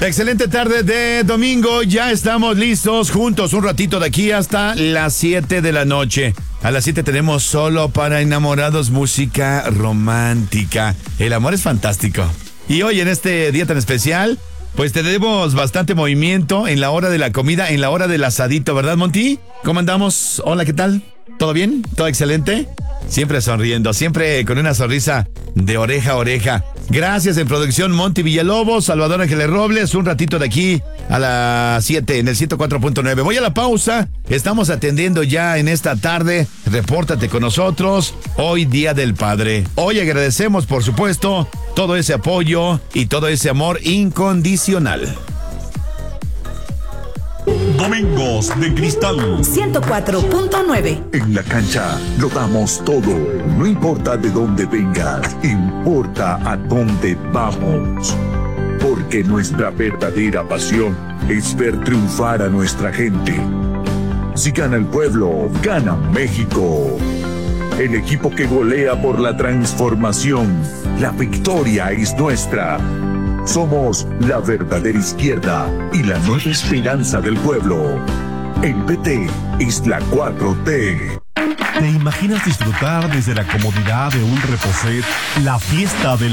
Excelente tarde de domingo, ya estamos listos juntos un ratito de aquí hasta las 7 de la noche. A las 7 tenemos Solo para Enamorados, música romántica. El amor es fantástico. Y hoy en este día tan especial, pues tenemos bastante movimiento en la hora de la comida, en la hora del asadito, ¿verdad, Monty? ¿Cómo andamos? Hola, ¿qué tal? ¿Todo bien? ¿Todo excelente? Siempre sonriendo, siempre con una sonrisa de oreja a oreja. Gracias en producción Monty Villalobos, Salvador Ángeles Robles, un ratito de aquí a las 7 en el 104.9. Voy a la pausa, estamos atendiendo ya en esta tarde, repórtate con nosotros, hoy Día del Padre. Hoy agradecemos, por supuesto, todo ese apoyo y todo ese amor incondicional. Domingos de Cristal 104.9. En la cancha lo damos todo. No importa de dónde vengas, importa a dónde vamos. Porque nuestra verdadera pasión es ver triunfar a nuestra gente. Si gana el pueblo, gana México. El equipo que golea por la transformación. La victoria es nuestra. Somos la verdadera izquierda y la nueva esperanza del pueblo. El PT es la 4T. ¿Te imaginas disfrutar desde la comodidad de un reposet la fiesta del